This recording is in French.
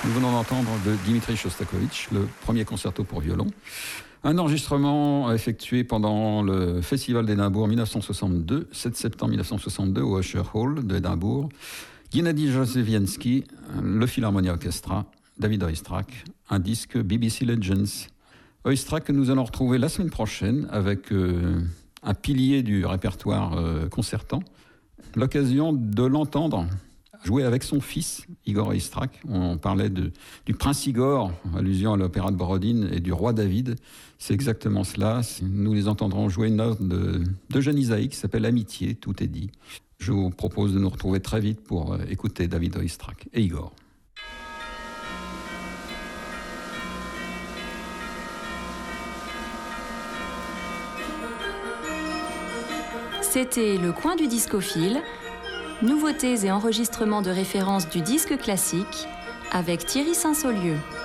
Nous venons d'entendre de Dimitri Shostakovich, le premier concerto pour violon. Un enregistrement effectué pendant le Festival d'Édimbourg 1962, 7 septembre 1962 au Usher Hall d'Édimbourg. Gennady Josiewienski, le Philharmonia Orchestra, David Oistrakh, un disque BBC Legends. Oistrakh que nous allons retrouver la semaine prochaine avec un pilier du répertoire concertant. L'occasion de l'entendre jouer avec son fils, Igor Oistrakh. On parlait du prince Igor, allusion à l'opéra de Borodine, et du roi David. C'est exactement cela. Nous les entendrons jouer une œuvre d'Eugène Ysaÿe qui s'appelle Amitié, tout est dit. Je vous propose de nous retrouver très vite pour écouter David Oistrakh et Igor. C'était Le Coin du Discophile, nouveautés et enregistrements de référence du disque classique avec Thierry Saint-Saulieu.